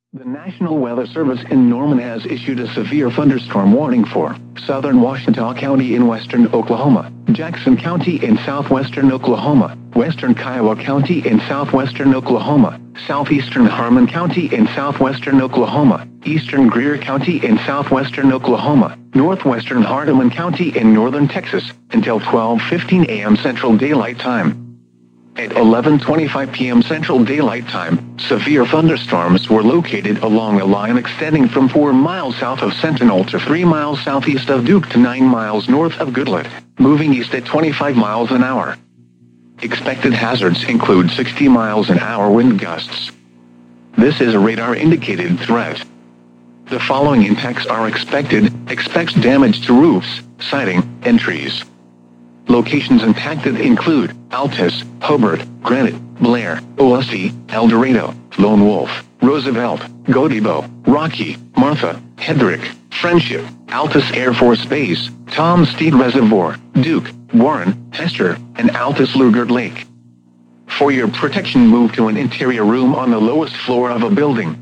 The National Weather Service in Norman has issued a severe thunderstorm warning for southern Ouachita County in western Oklahoma, Jackson County in southwestern Oklahoma, western Kiowa County in southwestern Oklahoma, southeastern Harmon County in southwestern Oklahoma, eastern Greer County in southwestern Oklahoma, northwestern Hardeman County in northern Texas, until 12:15 a.m. Central Daylight Time. At 11:25 p.m. Central Daylight Time, severe thunderstorms were located along a line extending from 4 miles south of Sentinel to 3 miles southeast of Duke to 9 miles north of Goodlet, moving east at 25 miles an hour. Expected hazards include 60 miles an hour wind gusts. This is a radar-indicated threat. The following impacts are expected. Expects damage to roofs, siding, and trees. Locations impacted include Altus, Hobart, Granite, Blair, OSC, El Dorado, Lone Wolf, Roosevelt, Godibo, Rocky, Martha, Hedrick, Friendship, Altus Air Force Base, Tom Steed Reservoir, Duke, Warren, Hester, and Altus Lugard Lake. For your protection, move to an interior room on the lowest floor of a building.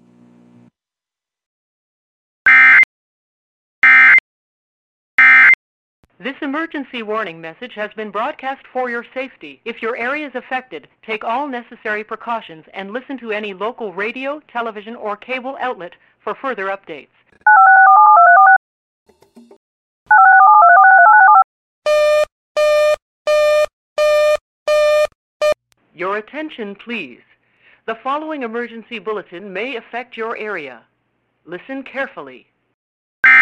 This emergency warning message has been broadcast for your safety. If your area is affected, take all necessary precautions and listen to any local radio, television, or cable outlet for further updates. Your attention, please. The following emergency bulletin may affect your area. Listen carefully.